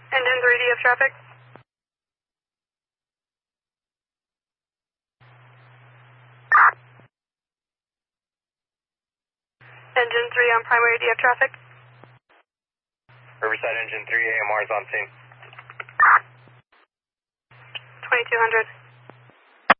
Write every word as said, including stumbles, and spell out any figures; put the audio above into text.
Engine three, do you have traffic? Engine three on primary, do you have traffic? Riverside Engine three, A M R is on scene. twenty-two hundred.